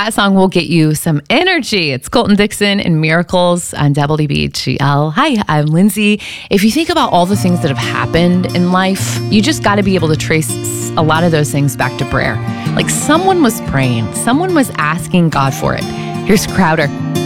that song will get you some energy. It's Colton Dixon and Miracles on WBGL. Hi, I'm Lindsay. If you think about all the things that have happened in life, you just got to be able to trace a lot of those things back to prayer. Like someone was praying, someone was asking God for it. Here's Crowder.